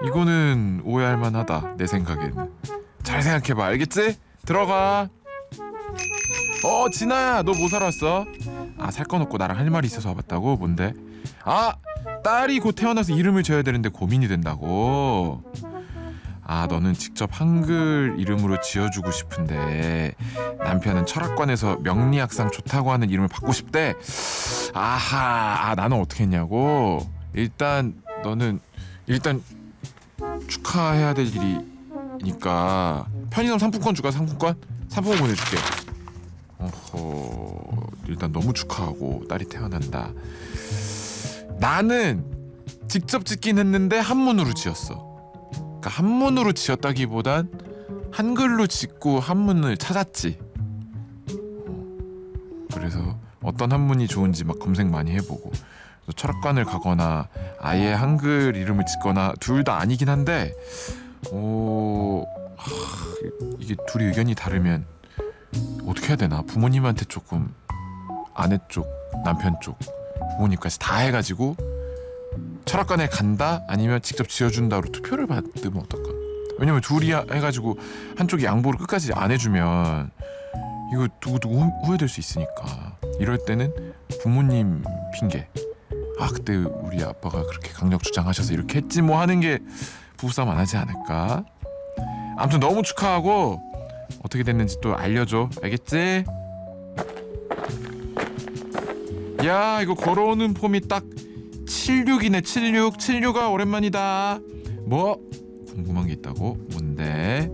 이거는 오해할 만하다. 내 생각에는. 잘 생각해봐. 알겠지? 들어가. 진아야, 너 뭐 사러 왔어? 살 건 없고 나랑 할 말이 있어서 와봤다고? 뭔데? 딸이 곧 태어나서 이름을 지어야 되는데 고민이 된다고. 너는 직접 한글 이름으로 지어주고 싶은데 남편은 철학관에서 명리학상 좋다고 하는 이름을 받고 싶대. 나는 어떻게 했냐고. 너는 일단 축하해야 될 일이니까 편의점 상품권 줄까? 상품권 보내줄게. 일단 너무 축하하고 딸이 태어난다. 나는 직접 짓긴 했는데 한문으로 지었어. 그러니까 한문으로 지었다기보단 한글로 짓고 한문을 찾았지. 그래서 어떤 한문이 좋은지 막 검색 많이 해보고, 철학관을 가거나 아예 한글 이름을 짓거나 둘 다 아니긴 한데 이게 둘이 의견이 다르면 어떻게 해야 되나? 부모님한테 조금, 아내 쪽, 남편 쪽, 부모님까지 다 해가지고 철학관에 간다? 아니면 직접 지어준다로 투표를 받으면 어떨까? 왜냐면 둘이 해가지고 한쪽이 양보를 끝까지 안 해주면 이거 두고두고 후회될 수 있으니까. 이럴 때는 부모님 핑계, 그때 우리 아빠가 그렇게 강력 주장하셔서 이렇게 했지 뭐 하는 게 부부싸움 안 하지 않을까? 아무튼 너무 축하하고 어떻게 됐는지 또 알려줘. 알겠지? 야, 이거 걸어오는 폼이 딱 76이네. 76아 오랜만이다. 뭐? 궁금한 게 있다고? 뭔데?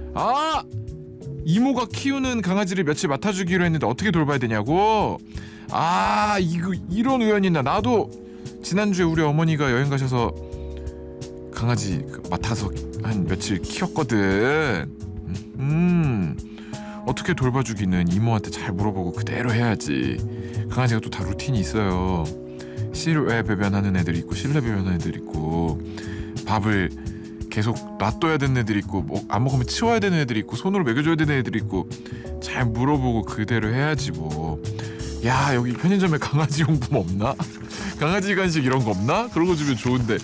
이모가 키우는 강아지를 며칠 맡아주기로 했는데 어떻게 돌봐야 되냐고? 이거 이런 우연이 있나? 나도 지난주에 우리 어머니가 여행 가셔서 강아지 맡아서 한 며칠 키웠거든. 어떻게 돌봐주기는 이모한테 잘 물어보고 그대로 해야지. 강아지가 또 다 루틴이 있어요. 실외 배변하는 애들이 있고 실내 배변하는 애들이 있고, 밥을 계속 놔둬야 되는 애들이 있고, 안 먹으면 치워야 되는 애들이 있고, 손으로 먹여줘야 되는 애들이 있고, 잘 물어보고 그대로 해야지 뭐. 야, 여기 편의점에 강아지 용품 없나? 강아지 간식 이런 거 없나? 그런 거 주면 좋은데.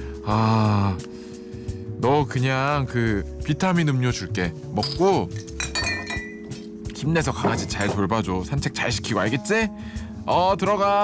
너 그냥 그 비타민 음료 줄게. 먹고 힘내서 강아지 잘 돌봐줘. 산책 잘 시키고. 알겠지? 들어가.